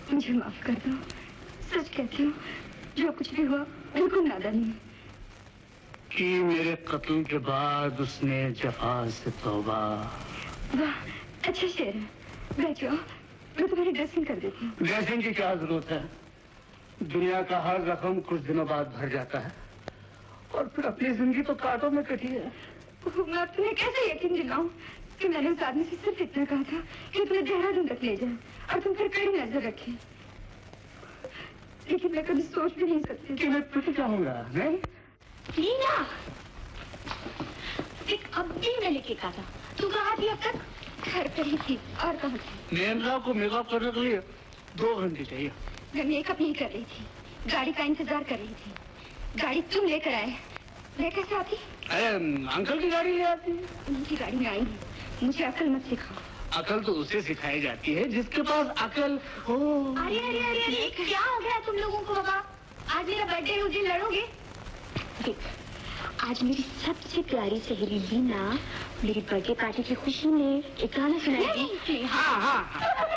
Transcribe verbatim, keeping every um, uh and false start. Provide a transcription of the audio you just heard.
मुझे माफ कर दो, सच कहती हूँ, जो कुछ भी हुआ बिल्कुल नादानी कि मेरे कत्ल के बाद उसने जफा से तौबा। वाह, अच्छा शेर है। बैठो, मैं तुम्हारी ड्रेसिंग कर देती हूँ। ड्रेसिंग की क्या जरूरत है? दुनिया का हर जख्म कुछ दिनों बाद भर जाता है और फिर अपनी जिंदगी तो कांटों में कटी है। मैं तुम्हें कैसे यकीन दिलाऊं कि मैंने उस आदमी से सिर्फ इतना कहा था कि तुम्हें देहरादून तक ले जाए और तुम पर कड़ी नजर रखे, लेकिन मैं कभी सोच भी नहीं सकती कि मैं टूट जाऊंगा। नहीं लीना, एक अब भी मैं लेके कहा था, तू कहाँ थी अब तक? घर पर ही थी। और कहाँ थी? नेंद्रा को मेकअप करने के लिए दो घंटे चाहिए। मैं मेकअप नहीं कर रही थी, गाड़ी का इंतजार कर रही थी। गाड़ी तुम लेकर आए, मैं कैसे आती? अरे अंकल की गाड़ी ले आती। उनकी गाड़ी में आएंगी, मुझे अकल मत सिखाओ। अकल तो उसे सिखाई जाती है जिसके पास अकल हो। अरे अरे अरे अरे क्या हो गया तुम लोगों को बाबा? आज मेरा बर्थडे है, उस दिन लड़ोगे? आज मेरी सबसे प्यारी सहेली लीना मेरी बर्थडे पार्टी की खुशी में एक गाना सुनाएगी। हाँ हाँ, हाँ।